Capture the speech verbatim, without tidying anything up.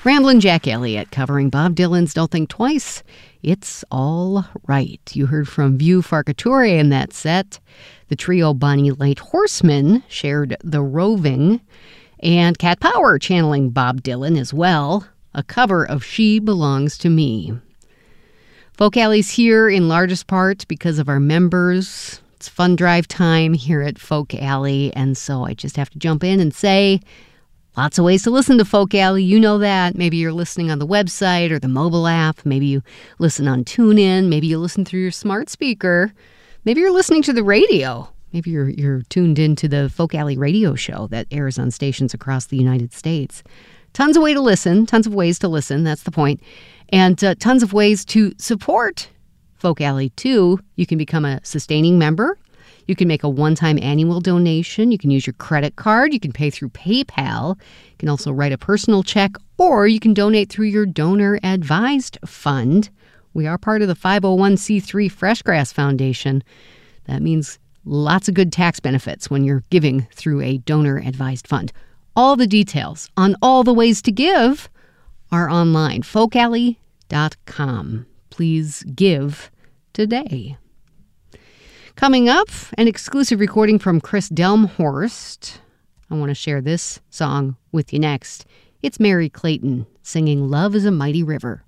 Ramblin' Jack Elliott covering Bob Dylan's Don't Think Twice, It's All Right. You heard from View Farciture in that set. The trio Bonnie Light Horseman shared The Roving, and Cat Power channeling Bob Dylan as well, a cover of She Belongs to Me. Folk Alley's here in largest part because of our members. It's fund drive time here at Folk Alley, and so I just have to jump in and say, lots of ways to listen to Folk Alley. You know that. Maybe you're listening on the website or the mobile app. Maybe you listen on TuneIn. Maybe you listen through your smart speaker. Maybe you're listening to the radio. Maybe you're you're tuned into the Folk Alley radio show that airs on stations across the United States. Tons of ways to listen. Tons of ways to listen. That's the point. And uh, tons of ways to support Folk Alley, too. You can become a sustaining member. You can make a one-time annual donation. You can use your credit card. You can pay through PayPal. You can also write a personal check, or you can donate through your donor-advised fund. We are part of the five oh one c three Freshgrass Foundation. That means lots of good tax benefits when you're giving through a donor-advised fund. All the details on all the ways to give are online, folk alley dot com. Please give today. Coming up, an exclusive recording from Chris Delmhorst. I want to share this song with you next. It's Mary Clayton singing Love is a Mighty River.